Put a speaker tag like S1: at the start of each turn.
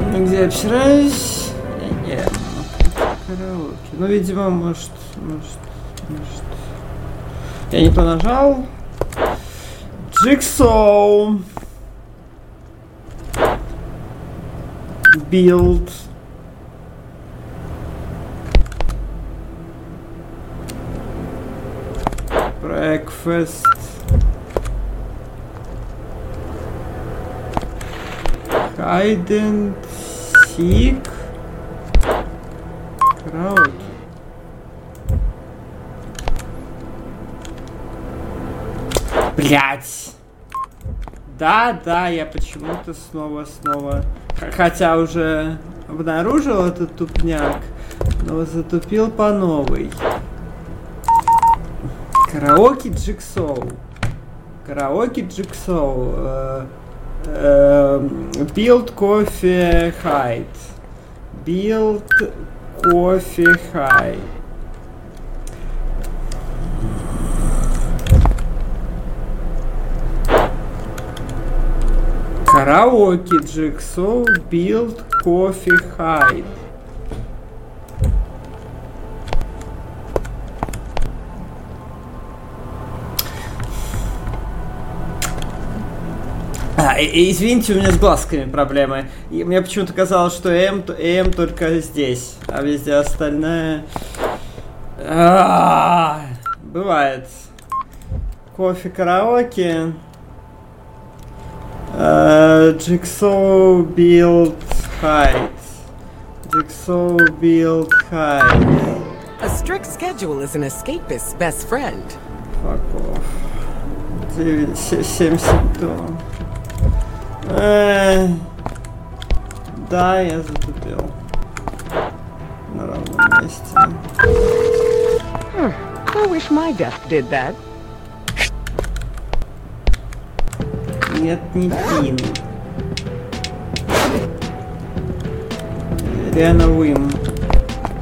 S1: Где обсираюсь? Нет. Караоке. Ну, видимо, может. Я не то нажал. Jigsaw. Build. Breakfast. Hide and seek. Караоке. Блять. Да, я почему-то снова. Хотя уже обнаружил этот тупняк, но затупил по новой. Караоке Jigsaw. Build coffee hide. Build coffee hide. Караоке Jigsaw Build Coffee Hide. Извините, у меня с глазками проблемы. И мне почему-то казалось, что М только здесь, а везде остальное... Бывает. Кофе караоке. Jigsaw build hide.
S2: A strict schedule is an escapist's best friend.
S1: Fuck off. 9:72. Да, я затупил. На ровном месте.
S2: I wish my death did that.
S1: Нет, не пин. Реально Уим.